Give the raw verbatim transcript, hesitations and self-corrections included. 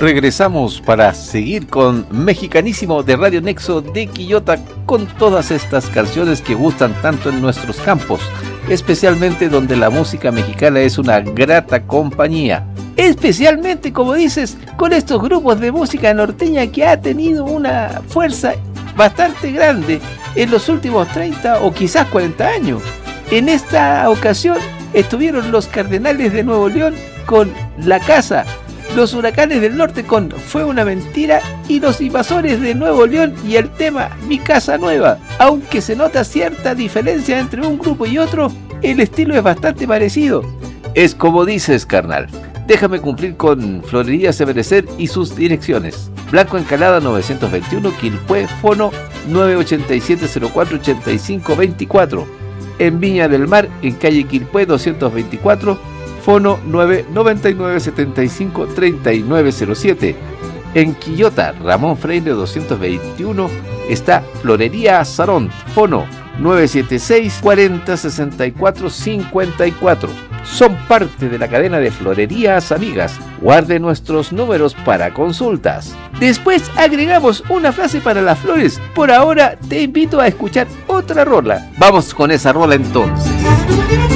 Regresamos para seguir con Mexicanísimo de Radio Nexo de Quillota, con todas estas canciones que gustan tanto en nuestros campos, especialmente donde la música mexicana es una grata compañía. Especialmente, como dices, con estos grupos de música norteña que ha tenido una fuerza bastante grande en los últimos treinta o quizás cuarenta años. En esta ocasión estuvieron los Cardenales de Nuevo León con La Casa, los Huracanes del Norte con Fue una Mentira y los Invasores de Nuevo León y el tema Mi Casa Nueva. Aunque se nota cierta diferencia entre un grupo y otro, el estilo es bastante parecido. Es como dices, carnal. Déjame cumplir con Florería Semerecer y sus direcciones. Blanco Encalada novecientos veintiuno, Quilpué, fono nueve ocho siete cero cuatro ocho cinco dos cuatro. En Viña del Mar, en calle Quilpué doscientos veinticuatro, fono nueve nueve nueve siete cinco tres nueve cero siete. En Quillota, Ramón Freire doscientos veintiuno, está Florería Azarón, fono nueve siete seis cuatro cero seis cuatro cinco cuatro. Son parte de la cadena de Florerías Amigas. Guarde nuestros números para consultas. Después agregamos una frase para las flores. Por ahora te invito a escuchar otra rola. Vamos con esa rola entonces.